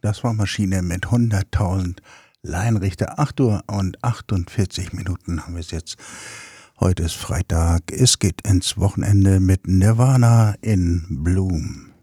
Das war Maschine mit 100.000 Laienrichter. 8:48 haben wir es jetzt. Heute ist Freitag. Es geht ins Wochenende mit Nirvana in Bloom.